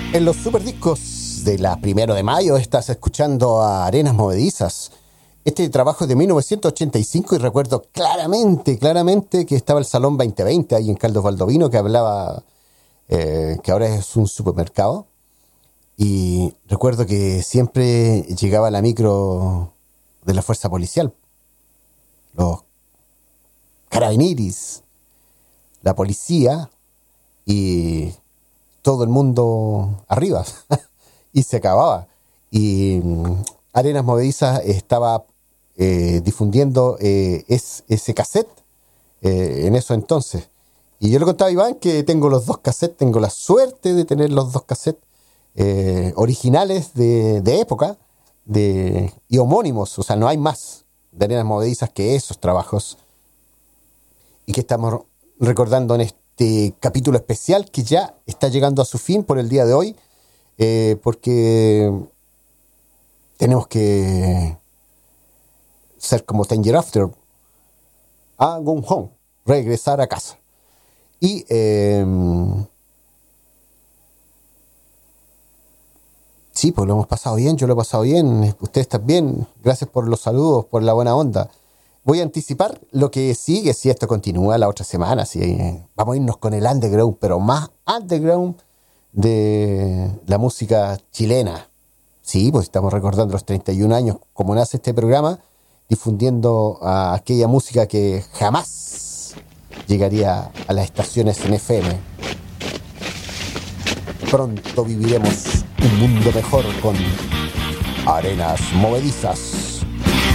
En los superdiscos de la 1 de mayo estás escuchando a Arenas Movedizas. Este trabajo es de 1985 y recuerdo claramente que estaba el Salón 2020 ahí en Caldos Baldovino, que hablaba que ahora es un supermercado. Y recuerdo que siempre llegaba la micro de la fuerza policial, los carabineros, la policía y todo el mundo arriba y se acababa. Y Arenas Movedizas estaba difundiendo ese cassette en eso entonces. Y yo le contaba a Iván que tengo los dos cassettes, tengo la suerte de tener los dos cassettes originales de época y homónimos, o sea, no hay más de Arenas Movedizas que esos trabajos, y que estamos recordando en este capítulo especial que ya está llegando a su fin por el día de hoy, porque tenemos que ser como Ten Year After, go home, regresar a casa. Y sí, pues lo hemos pasado bien, yo lo he pasado bien, ustedes también, gracias por los saludos, por la buena onda. Voy a anticipar lo que sigue si esto continúa la otra semana. Si vamos a irnos con el underground, pero más underground de la música chilena. Sí, pues estamos recordando los 31 años, como nace este programa, difundiendo a aquella música que jamás llegaría a las estaciones en FM. Pronto viviremos un mundo mejor con Arenas Movedizas.